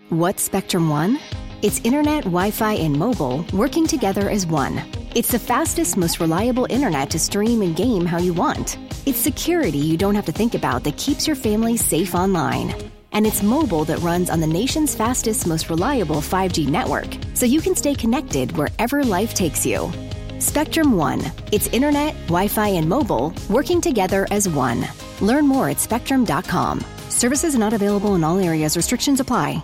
What's Spectrum One? It's internet, Wi-Fi, and mobile working together as one. It's the fastest, most reliable internet to stream and game how you want. It's security you don't have to think about that keeps your family safe online. And it's mobile that runs on the nation's fastest, most reliable 5G network, so you can stay connected wherever life takes you. Spectrum One. It's internet, Wi-Fi, and mobile working together as one. Learn more at spectrum.com. Services not available in all areas. Restrictions apply.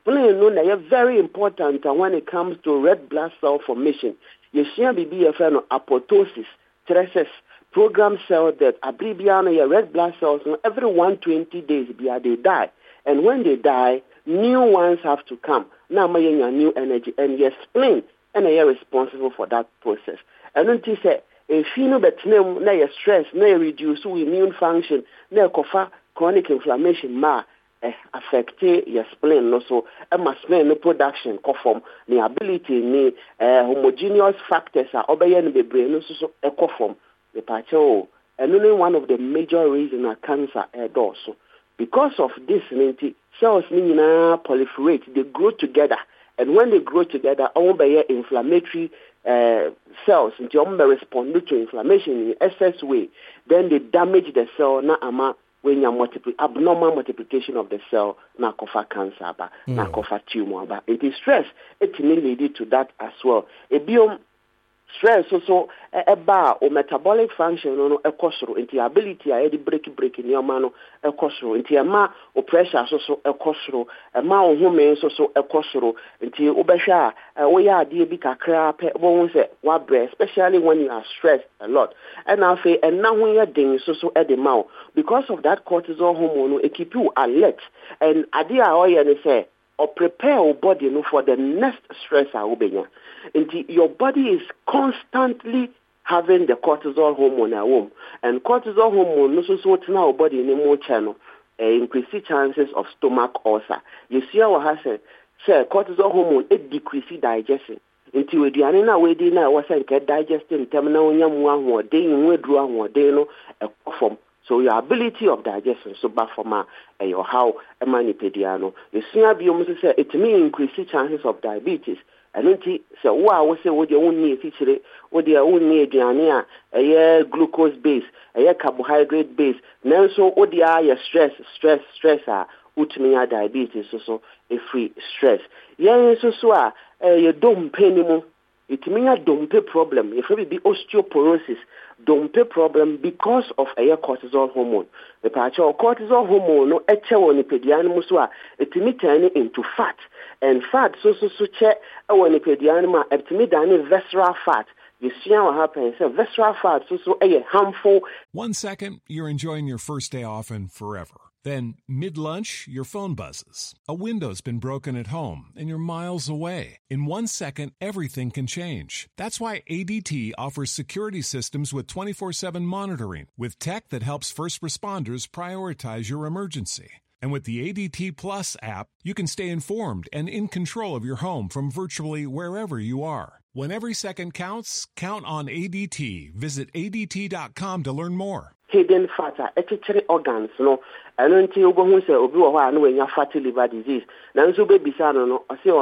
Very important when it comes to red blood cell formation. You see BBFN apoptosis, stresses, programmed cell death, abbreviation red blood cells every 120 days they die. And when they die, new ones have to come. Now my new energy and you explain and they are responsible for that process. And then you say if you know that na stress, na reduce immune function, na kofa chronic inflammation affect your spleen also spleen no production from the ability ni homogeneous factors are obey no bebre no so from the pacho and only one of the major reasons cancer also because of this cells proliferate, they grow together, and when they grow together obey inflammatory cells they respond to inflammation in excess way, then they damage the cell na ama when you abnormal multiplication of the cell, na kofa cancer, na kofa tumor. It is stress. It may lead to that as well. Stress also or metabolic function no ekosoro into ability break in your mano ekosoro into ma or pressure so ekosoro ma home so ekosoro into obesha we are dey bi kakra pe won say wa breast, especially when you are stressed a lot. And now say and now when you ding so the mouth because of that cortisol hormone it keep you alert and adia oya ne say or prepare your body for the next stress your body is constantly having the cortisol hormone at home. And cortisol hormone so now body in more channel increase chances of stomach ulcer. You see how has say cortisol hormone it decreases digestion. Until we do na we dey na was get digesting terminal nyamu ahwo dey nwedru ahwo dey no form. So your ability of digestion, so bad for your how a manipediano. You see, say it may increase the chances of diabetes. And then say, wow, say what you own need feature, what you own need, a glucose base, a carbohydrate base. Now, so what the stress utmia diabetes, so a free stress. Yeah, so you don't pay anymore. It means a don't pay problem. If it be osteoporosis, don't pay problem because of a cortisol hormone. The patch of cortisol hormone, no eche pedianimo so it may turn into fat. And fat so check when pedianima eptimidani visceral fat. You see what happens. Visceral fat so a harmful. 1 second, you're enjoying your first day off and forever. Then, mid-lunch, your phone buzzes. A window's been broken at home, and you're miles away. In 1 second, everything can change. That's why ADT offers security systems with 24/7 monitoring, with tech that helps first responders prioritize your emergency. And with the ADT Plus app, you can stay informed and in control of your home from virtually wherever you are. When every second counts, count on ADT. Visit ADT.com to learn more. Hidden fat are organs, no. And until you go home, say, Obi Owa, when you have fatty liver disease. Now, so baby, no, I say,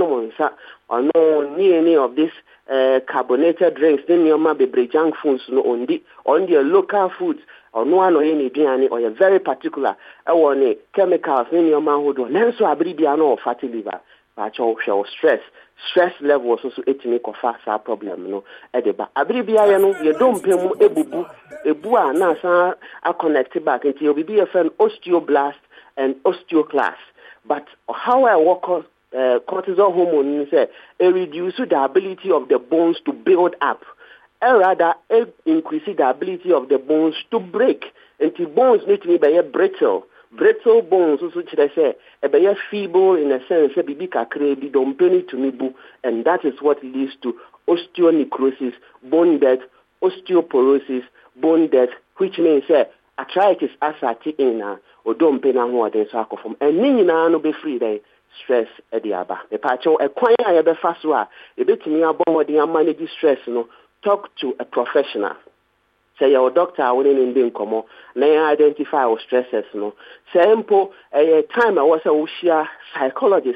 or no, near any of this carbonated drinks, then your ma be junk foods, no, on the local foods, or no one or any DNA, or you're very particular, or any chemicals, in your man who do. Now, so I believe no fatty liver, but your stress level also it make a fast problem no edeba abribia no you don't pay mu ebu a na san a connect back into your be a friend osteoblast and osteoclast. But how I work cortisol hormone say it reduces the ability of the bones to build up, and rather it increases the ability of the bones to break. Until bones need to be brittle. Brittle bones also say a feeble in a sense bibi kakre bi don't penny to me boo, and that is what leads to osteonecrosis, bone death, osteoporosis, bone death, which means arthritis asati in or don't penny who then so from and nina no be free day stress ediaba. The patch a quite a be fast wa a bit me about the manage stress no talk to a professional. Say your doctor wouldn't in being come na identify our stresses no. Say a time I was a psychologist